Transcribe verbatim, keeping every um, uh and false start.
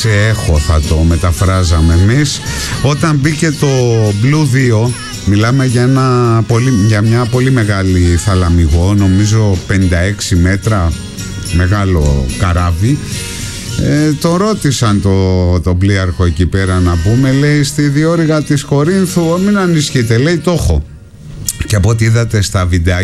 σε έχο θα το μεταφράζαμε εμείς. Όταν μπήκε το Blue δύο, μιλάμε για, ένα πολύ, για μια πολύ μεγάλη θαλαμιγό, νομίζω πενήντα έξι μέτρα, μεγάλο καράβι. Ε, το ρώτησαν το, το πλοίαρχο εκεί πέρα, να πούμε, λέει, στη διόρυγα της Κορίνθου, μην ανησυχείτε, λέει, το έχω. Και από ό,τι είδατε στα βιντεά